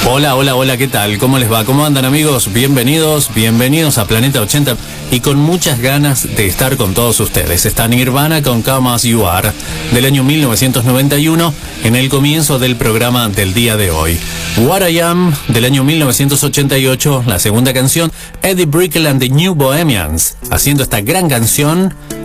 Hola, hola, hola, ¿qué tal? ¿Cómo les va? ¿Cómo andan, amigos? Bienvenidos a Planeta 80 y con muchas ganas de estar con todos ustedes. Está Nirvana con Come As You Are del año 1991 en el comienzo del programa del día de hoy. What I Am del año 1988, la segunda canción, Eddie Brickell and the New Bohemians, haciendo esta gran canción